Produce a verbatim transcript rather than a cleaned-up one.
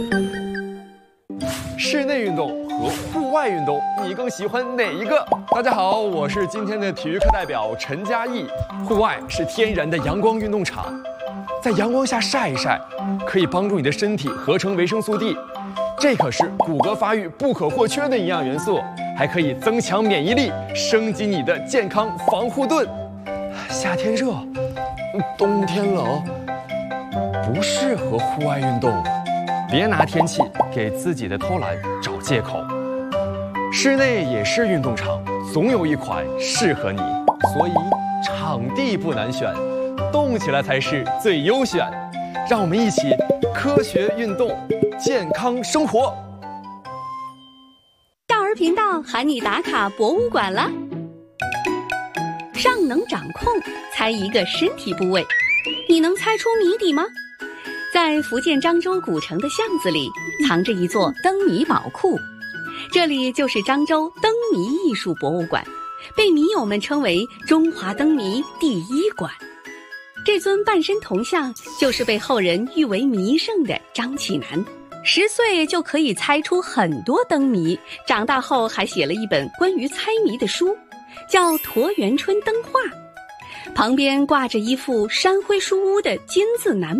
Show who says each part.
Speaker 1: 室内运动和户外运动，你更喜欢哪一个？大家好，我是今天的体育课代表陈嘉译。户外是天然的阳光运动场，在阳光下晒一晒，可以帮助你的身体合成维生素 D， 这可是骨骼发育不可或缺的营养元素，还可以增强免疫力，升级你的健康防护盾。夏天热，冬天冷，不适合户外运动。别拿天气给自己的偷懒找借口。室内也是运动场，总有一款适合你，所以场地不难选，动起来才是最优选。让我们一起科学运动，健康生活。
Speaker 2: 少儿频道喊你打卡博物馆了。上能掌控，猜一个身体部位，你能猜出谜底吗？在福建漳州古城的巷子里，藏着一座灯谜宝库，这里就是漳州灯谜艺术博物馆，被谜友们称为中华灯谜第一馆。这尊半身铜像就是被后人誉为谜圣的张启南，十岁就可以猜出很多灯谜，长大后还写了一本关于猜谜的书，叫《沱园春灯画》，旁边挂着一副山灰书屋的金字楠